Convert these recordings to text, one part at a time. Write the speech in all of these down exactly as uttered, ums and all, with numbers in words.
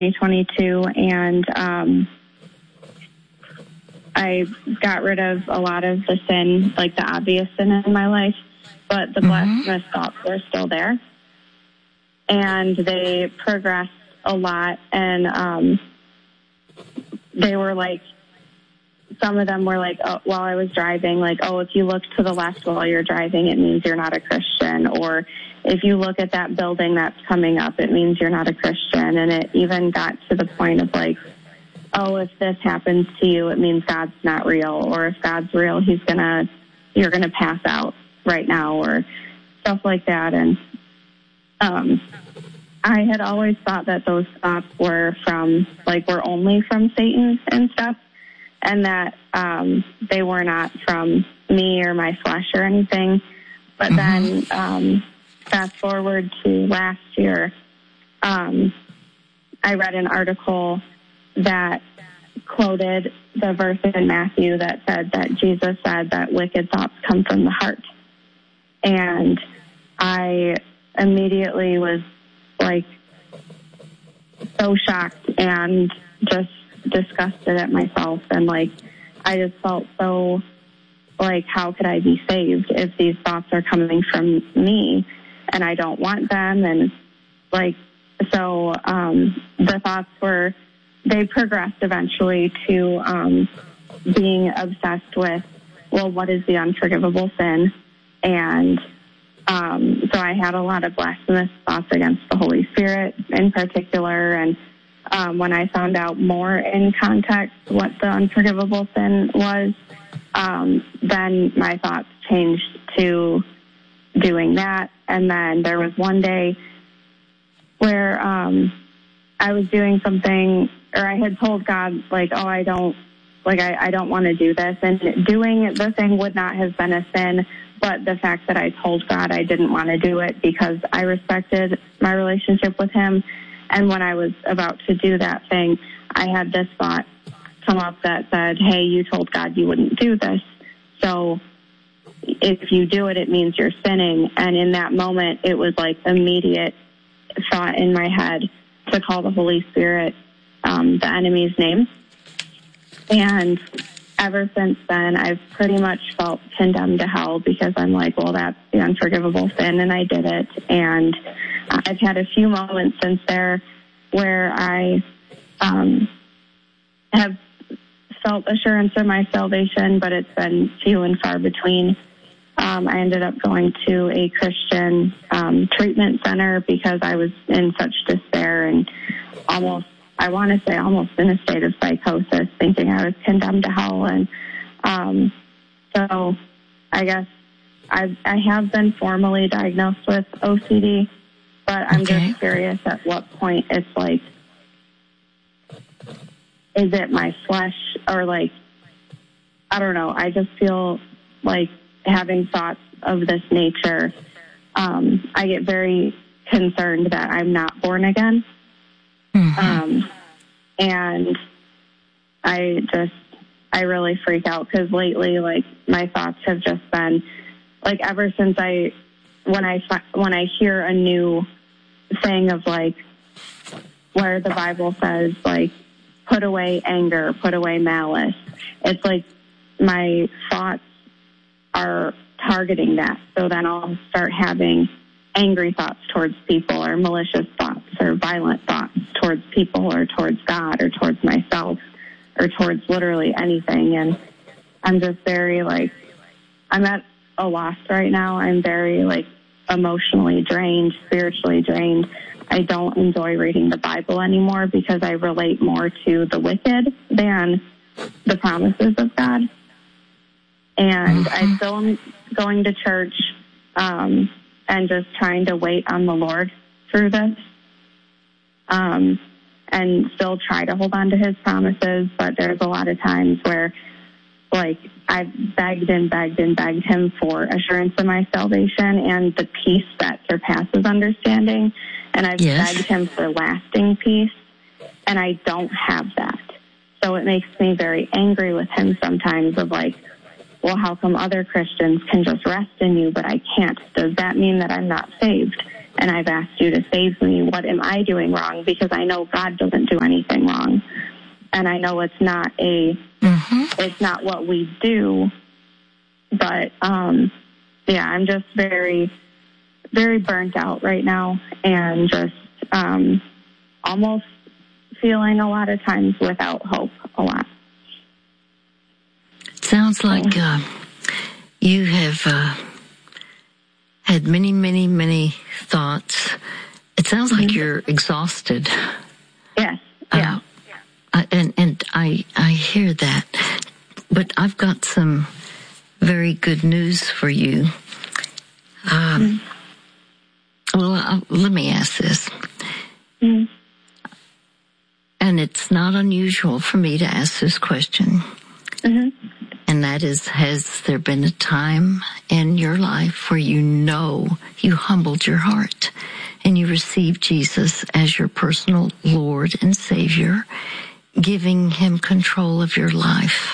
twenty-two, and um, I got rid of a lot of the sin, like the obvious sin in my life, but the mm-hmm. blasphemous thoughts were still there. And they progressed a lot, and um, they were like, some of them were like, oh, while I was driving, like, oh, if you look to the left while you're driving, it means you're not a Christian. Or if you look at that building that's coming up, it means you're not a Christian. And it even got to the point of like, oh, if this happens to you, it means God's not real. Or if God's real, he's gonna, you're gonna pass out right now, or stuff like that. And um, I had always thought that those thoughts were from, like, were only from Satan and stuff, and that um, they were not from me or my flesh or anything. But mm-hmm. then um, fast forward to last year, um, I read an article that quoted the verse in Matthew that said that Jesus said that wicked thoughts come from the heart. And I immediately was like so shocked and just disgusted at myself. And like, I just felt so like, how could I be saved if these thoughts are coming from me and I don't want them? And like, so um, the thoughts were, they progressed eventually to um, being obsessed with, well, what is the unforgivable sin? And um, so I had a lot of blasphemous thoughts against the Holy Spirit in particular. And um, when I found out more in context what the unforgivable sin was, um, then my thoughts changed to doing that. And then there was one day where um, I was doing something, or I had told God, like, oh, I don't, like, I, I don't want to do this. And doing the thing would not have been a sin, but the fact that I told God I didn't want to do it because I respected my relationship with him. And when I was about to do that thing, I had this thought come up that said, hey, you told God you wouldn't do this. So if you do it, it means you're sinning. And in that moment, it was like immediate thought in my head to call the Holy Spirit um, the enemy's name. And ever since then, I've pretty much felt condemned to hell because I'm like, well, that's the unforgivable sin, and I did it. And I've had a few moments since there where I um, have felt assurance of my salvation, but it's been few and far between. Um, I ended up going to a Christian um, treatment center because I was in such despair and almost, I want to say almost in a state of psychosis, thinking I was condemned to hell. And um, so I guess I've, I have been formally diagnosed with O C D, but I'm okay. just curious at what point it's like, is it my flesh or like, I don't know. I just feel like having thoughts of this nature, um, I get very concerned that I'm not born again. Mm-hmm. Um, and I just, I really freak out because lately, like, my thoughts have just been, like, ever since I, when I, when I hear a new thing of, like, where the Bible says, like, put away anger, put away malice, it's like my thoughts are targeting that. So then I'll start having angry thoughts towards people or malicious thoughts or violent thoughts towards people or towards God or towards myself or towards literally anything. And I'm just very, like, I'm at a loss right now. I'm very, like, emotionally drained, spiritually drained. I don't enjoy reading the Bible anymore because I relate more to the wicked than the promises of God. And I still am going to church um, and just trying to wait on the Lord through this um, and still try to hold on to his promises. But there's a lot of times where, like, I've begged and begged and begged him for assurance of my salvation and the peace that surpasses understanding. And I've yes. begged him for lasting peace, and I don't have that. So it makes me very angry with him sometimes of, like, well, how come other Christians can just rest in you, but I can't? Does that mean that I'm not saved? and I've asked you to save me. What am I doing wrong? Because I know God doesn't do anything wrong. And I know it's not a, mm-hmm. it's not what we do, but, um, yeah, I'm just very, very burnt out right now, and just, um, almost feeling a lot of times without hope a lot. Sounds like, uh, you have, uh, had many, many, many thoughts. It sounds mm-hmm. like you're exhausted. Yes. Yeah. Uh, I, and and I I hear that, but I've got some very good news for you. Um, mm-hmm. Well, uh, let me ask this, mm-hmm. and it's not unusual for me to ask this question, mm-hmm. and that is: has there been a time in your life where you know you humbled your heart and you received Jesus as your personal Lord and Savior, giving him control of your life?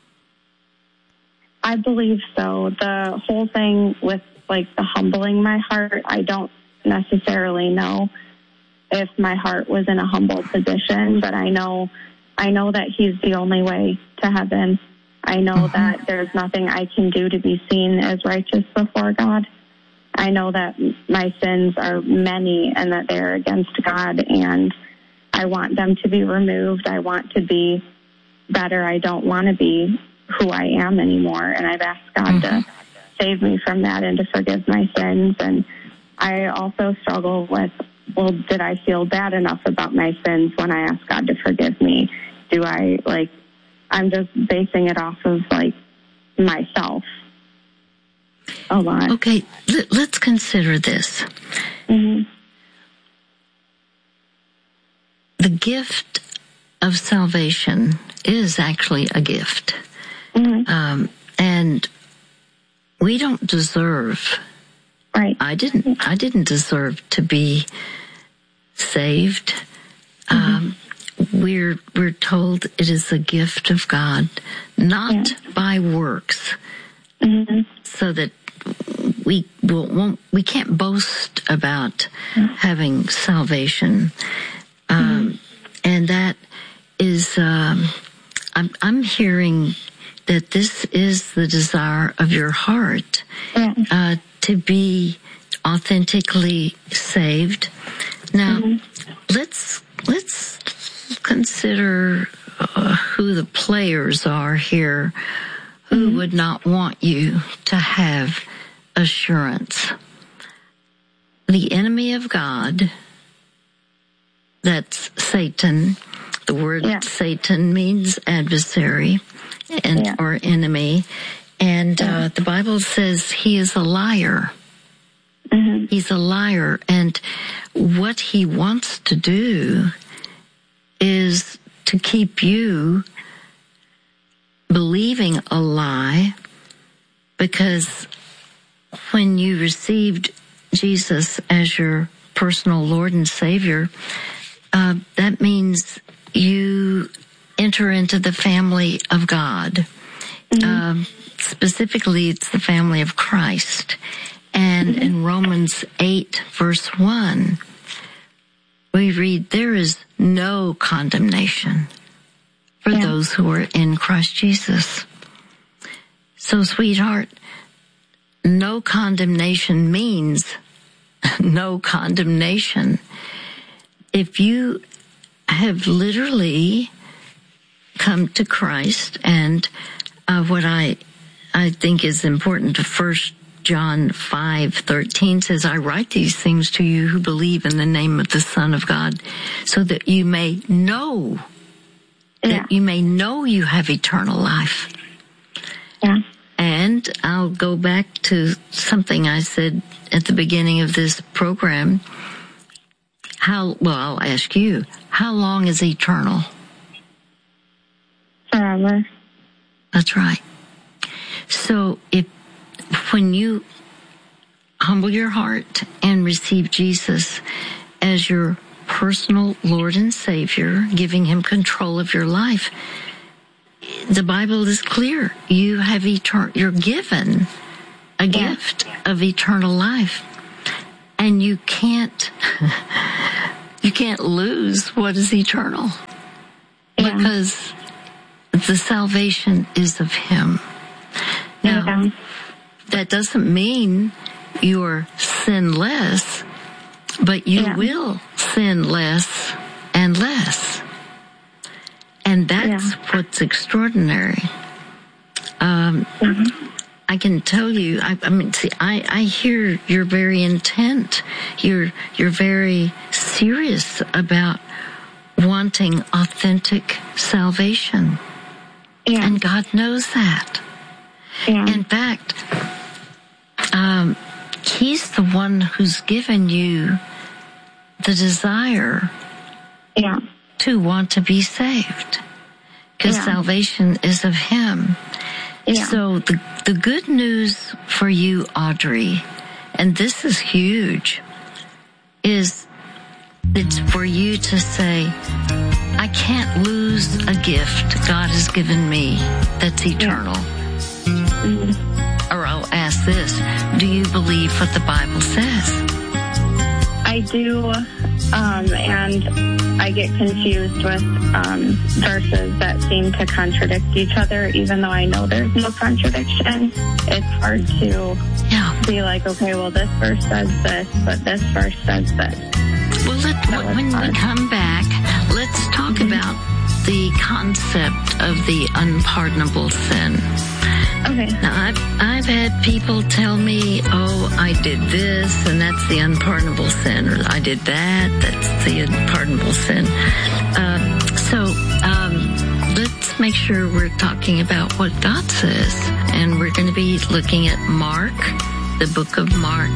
I believe so. The whole thing with, like, the humbling my heart, I don't necessarily know if my heart was in a humble position, but I know, I know that he's the only way to heaven. I know mm-hmm. that there's nothing I can do to be seen as righteous before God. I know that my sins are many and that they're against God, and I want them to be removed. I want to be better. I don't want to be who I am anymore. And I've asked God mm-hmm. to save me from that and to forgive my sins. And I also struggle with, well, did I feel bad enough about my sins when I asked God to forgive me? Do I, like, I'm just basing it off of, like, myself a lot. Okay, let's consider this. Mm-hmm. The gift of salvation is actually a gift. Mm-hmm. Um, and we don't deserve, right. I didn't, I didn't deserve to be saved. Mm-hmm. Um, we're, we're told it is a gift of God, not yeah. by works. Mm-hmm. So that we will, won't, we can't boast about mm-hmm. having salvation. Um, mm-hmm. and that is, um, I'm, I'm hearing that this is the desire of your heart, yeah. uh, to be authentically saved. Now, mm-hmm. let's, let's consider uh, who the players are here who mm-hmm. would not want you to have assurance. The enemy of God, that's Satan. The word yeah. Satan means adversary and yeah. or enemy. And yeah. uh, the Bible says he is a liar. Mm-hmm. He's a liar. And what he wants to do is to keep you believing a lie, because when you received Jesus as your personal Lord and Savior, uh, that means you enter into the family of God. Mm-hmm. Um, specifically, it's the family of Christ. And mm-hmm. in Romans eight, verse one, we read, there is no condemnation for yeah. those who are in Christ Jesus. So, sweetheart, no condemnation means no condemnation. If you have literally come to Christ, and uh, what I I think is important, to First John five thirteen says, I write these things to you who believe in the name of the Son of God, so that you may know, yeah. that you may know you have eternal life. Yeah. And I'll go back to something I said at the beginning of this program. How, well, I'll ask you, how long is eternal? Forever. That's right. So if, when you humble your heart and receive Jesus as your personal Lord and Savior, giving him control of your life, the Bible is clear. You have eternal, you're given a yeah. gift of eternal life. And you can't, you can't lose what is eternal. Yeah. Because the salvation is of Him. Now, yeah. that doesn't mean you're sinless, but you yeah. will sin less and less. And that's yeah. what's extraordinary. Um, mm-hmm. I can tell you, I, I mean, see, I, I hear you're very intent. You're, you're very serious about wanting authentic salvation. Yeah. And God knows that. Yeah. In fact, um, He's the one who's given you the desire yeah. to want to be saved. Because yeah. salvation is of Him. Yeah. So the the good news for you, Audrey, and this is huge, is it's for you to say, I can't lose a gift God has given me that's eternal. Yeah. Mm-hmm. Or I'll ask this, do you believe what the Bible says? I do, um, and I get confused with um, verses that seem to contradict each other, even though I know there's no contradiction. It's hard to yeah. be like, okay, well, this verse says this, but this verse says this. Well, let, when hard. we come back, let's talk mm-hmm. about the concept of the unpardonable sin. Okay. Now, I've, I've had people tell me, oh, I did this, and that's the unpardonable sin, or I did that, that's the unpardonable sin. Uh, so, um, let's make sure we're talking about what God says. And we're going to be looking at Mark, the book of Mark.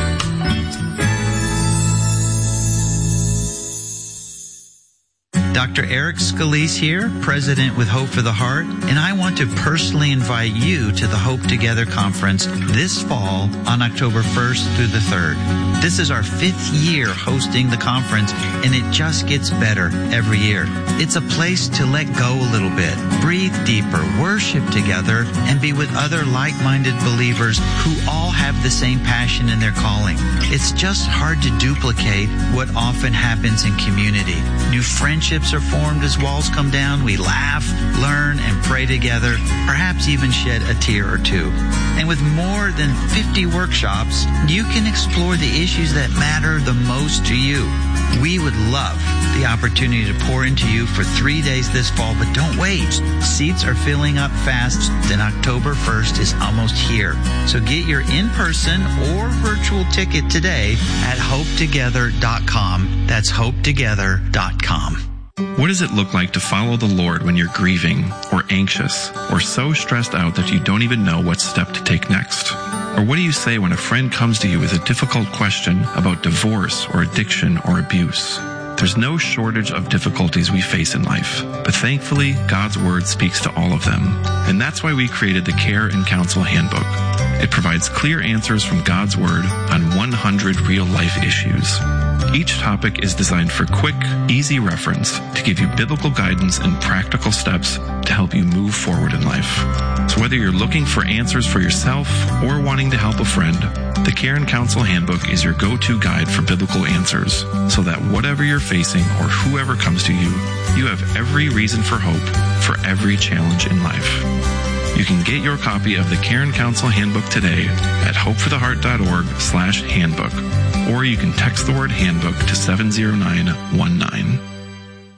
Doctor Eric Scalise here, President with Hope for the Heart, and I want to personally invite you to the Hope Together Conference this fall on October first through the third. This is our fifth year hosting the conference, and it just gets better every year. It's a place to let go a little bit, breathe deeper, worship together, and be with other like-minded believers who all have the same passion in their calling. It's just hard to duplicate what often happens in community. New friendships are formed as walls come down. We laugh, learn, and pray together, perhaps even shed a tear or two. And with more than fifty workshops, you can explore the issues that matter the most to you. We would love the opportunity to pour into you for three days this fall, but don't wait. Seats are filling up fast, and October first is almost here. So get your in-person or virtual ticket today at hope together dot com. That's hope together dot com. What does it look like to follow the Lord when you're grieving or anxious or so stressed out that you don't even know what step to take next? Or what do you say when a friend comes to you with a difficult question about divorce or addiction or abuse? There's no shortage of difficulties we face in life, but thankfully, God's Word speaks to all of them. And that's why we created the Care and Counsel Handbook. It provides clear answers from God's Word on one hundred real-life issues. Each topic is designed for quick, easy reference to give you biblical guidance and practical steps to help you move forward in life. So whether you're looking for answers for yourself or wanting to help a friend, the Care and Counsel Handbook is your go-to guide for biblical answers, so that whatever you're facing or whoever comes to you, you have every reason for hope for every challenge in life. You can get your copy of the Care and Counsel Handbook today at hope for the heart dot org slash handbook, or you can text the word handbook to seven zero nine one nine.